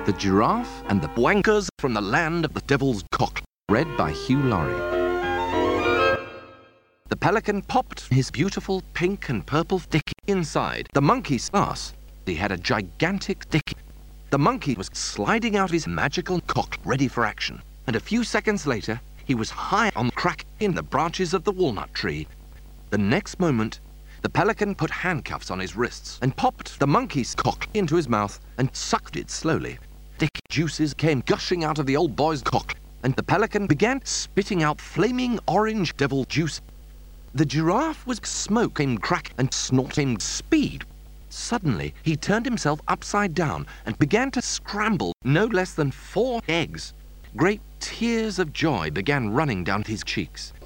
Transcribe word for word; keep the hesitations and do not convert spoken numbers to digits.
The Giraffe and the Wankers from the Land of the Devil's Cock, read by Hugh Laurie. The Pelican popped his beautiful pink and purple dick inside the monkey's ass. He had a gigantic dick. The monkey was sliding out his magical cock, ready for action, and a few seconds later, he was high on the crack in the branches of the walnut tree. The next moment, the Pelican put handcuffs on his wrists and popped the monkey's cock into his mouth and sucked it slowly. Thick juices came gushing out of the old boy's cock, and the Pelican began spitting out flaming orange devil juice. The Giraffe was smoking crack and snorting speed. Suddenly, he turned himself upside down and began to scramble no less than four eggs. Great tears of joy began running down his cheeks.